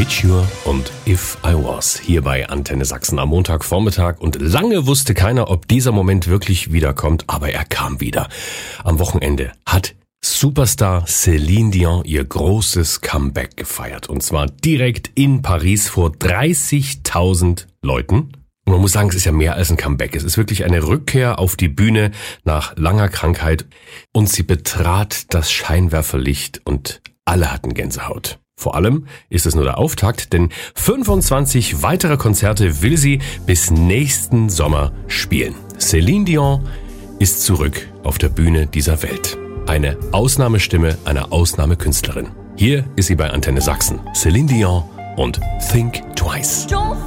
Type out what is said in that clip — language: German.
Insecure und If I Was hier bei Antenne Sachsen am Montagvormittag. Und lange wusste keiner, ob dieser Moment wirklich wiederkommt, aber er kam wieder. Am Wochenende hat Superstar Céline Dion ihr großes Comeback gefeiert. Und zwar direkt in Paris vor 30.000 Leuten. Und man muss sagen, es ist ja mehr als ein Comeback. Es ist wirklich eine Rückkehr auf die Bühne nach langer Krankheit. Und sie betrat das Scheinwerferlicht und alle hatten Gänsehaut. Vor allem ist es nur der Auftakt, denn 25 weitere Konzerte will sie bis nächsten Sommer spielen. Céline Dion ist zurück auf der Bühne dieser Welt. Eine Ausnahmestimme, eine Ausnahmekünstlerin. Hier ist sie bei Antenne Sachsen. Céline Dion und Think Twice.